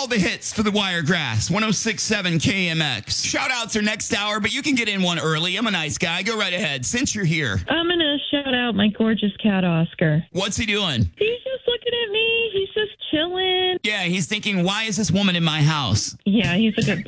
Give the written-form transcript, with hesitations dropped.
the hits for the Wiregrass, 1067 KMX. Shout outs are next hour, but you can get in one early. I'm a nice guy. Go right ahead since you're here. I'm going to shout out my gorgeous cat, Oscar. What's he doing? He's just looking at me. He's just chilling. Yeah, he's thinking, why is this woman in my house? Yeah, he's a good